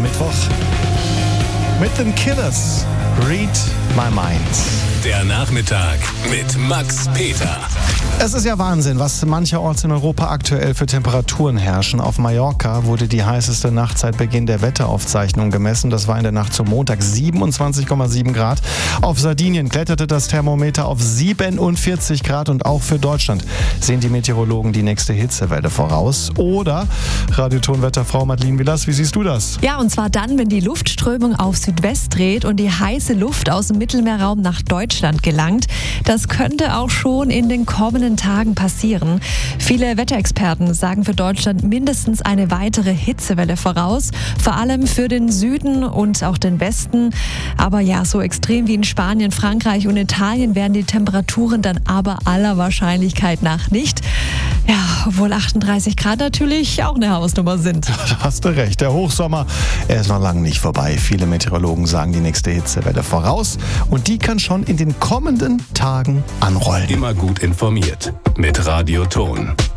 Mittwoch mit den Killers. Read My Mind. Der Nachmittag mit Max Peter. Es ist ja Wahnsinn, was mancherorts in Europa aktuell für Temperaturen herrschen. Auf Mallorca wurde die heißeste Nacht seit Beginn der Wetteraufzeichnung gemessen. Das war in der Nacht zum Montag 27,7 Grad. Auf Sardinien kletterte das Thermometer auf 47 Grad und auch für Deutschland sehen die Meteorologen die nächste Hitzewelle voraus. Oder, Radiotonwetterfrau Madeleine Villas, wie siehst du das? Ja, und zwar dann, wenn die Luftströmung auf Südwest dreht und die heiße Luft aus dem Mittelmeerraum nach Deutschland gelangt. Das könnte auch schon in den kommenden Tagen passieren. Viele Wetterexperten sagen für Deutschland mindestens eine weitere Hitzewelle voraus, vor allem für den Süden und auch den Westen. Aber ja, so extrem wie in Spanien, Frankreich und Italien werden die Temperaturen dann aber aller Wahrscheinlichkeit nach nicht. Ja, obwohl 38 Grad natürlich auch eine Hausnummer sind. Da hast du recht. Der Hochsommer, er ist noch lange nicht vorbei. Viele Meteorologen sagen die nächste Hitzewelle voraus. Und die kann schon in den kommenden Tagen anrollen. Immer gut informiert mit Radio Ton.